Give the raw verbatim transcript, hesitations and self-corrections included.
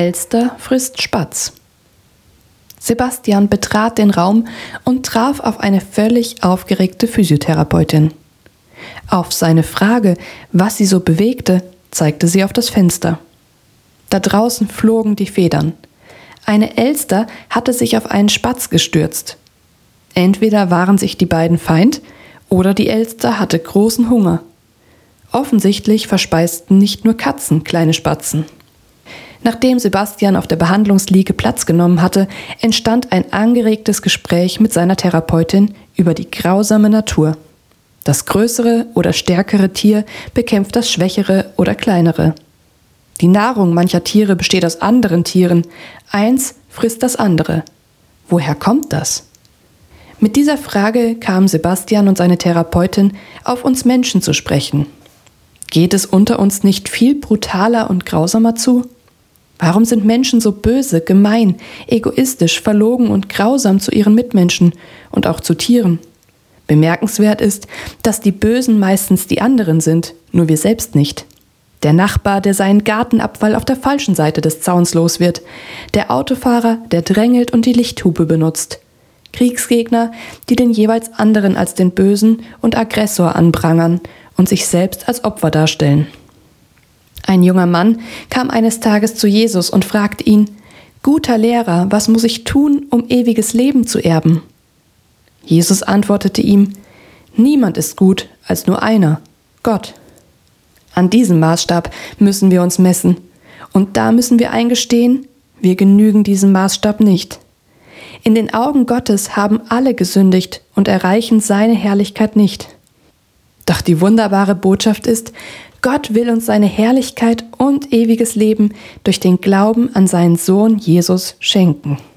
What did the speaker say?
Elster frisst Spatz. Sebastian betrat den Raum und traf auf eine völlig aufgeregte Physiotherapeutin. Auf seine Frage, was sie so bewegte, zeigte sie auf das Fenster. Da draußen flogen die Federn. Eine Elster hatte sich auf einen Spatz gestürzt. Entweder waren sich die beiden Feind oder die Elster hatte großen Hunger. Offensichtlich verspeisten nicht nur Katzen kleine Spatzen. Nachdem Sebastian auf der Behandlungsliege Platz genommen hatte, entstand ein angeregtes Gespräch mit seiner Therapeutin über die grausame Natur. Das größere oder stärkere Tier bekämpft das schwächere oder kleinere. Die Nahrung mancher Tiere besteht aus anderen Tieren. Eins frisst das andere. Woher kommt das? Mit dieser Frage kamen Sebastian und seine Therapeutin auf uns Menschen zu sprechen. Geht es unter uns nicht viel brutaler und grausamer zu? Warum sind Menschen so böse, gemein, egoistisch, verlogen und grausam zu ihren Mitmenschen und auch zu Tieren? Bemerkenswert ist, dass die Bösen meistens die anderen sind, nur wir selbst nicht. Der Nachbar, der seinen Gartenabfall auf der falschen Seite des Zauns los wird. Der Autofahrer, der drängelt und die Lichthupe benutzt. Kriegsgegner, die den jeweils anderen als den Bösen und Aggressor anprangern und sich selbst als Opfer darstellen. Ein junger Mann kam eines Tages zu Jesus und fragte ihn: »Guter Lehrer, was muss ich tun, um ewiges Leben zu erben?« Jesus antwortete ihm: »Niemand ist gut als nur einer, Gott.« An diesem Maßstab müssen wir uns messen. Und da müssen wir eingestehen, wir genügen diesem Maßstab nicht. In den Augen Gottes haben alle gesündigt und erreichen seine Herrlichkeit nicht. Doch die wunderbare Botschaft ist, Gott will uns seine Herrlichkeit und ewiges Leben durch den Glauben an seinen Sohn Jesus schenken.